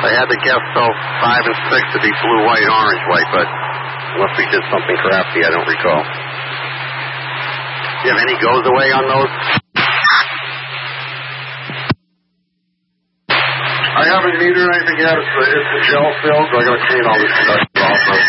I had to guess, 5 and 6 to be blue, white, orange, white, but unless we did something crafty, I don't recall. Do you have any goes away on those? I haven't metered anything yet. It's a gel fill, so I got to clean all this stuff off.